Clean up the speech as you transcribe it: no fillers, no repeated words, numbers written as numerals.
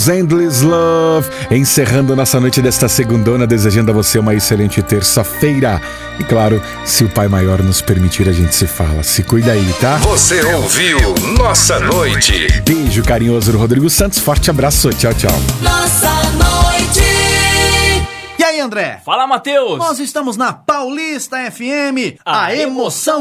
Beatles, Endless Love, encerrando nossa noite desta segundona, desejando a você uma excelente terça-feira. E claro, se o Pai Maior nos permitir, a gente se fala. Se cuida aí, tá? Você ouviu Nossa Noite. Beijo carinhoso do Rodrigo Santos, forte abraço, tchau, tchau. Nossa Noite. E aí, André? Fala, Matheus! Nós estamos na Paulista FM, a emoção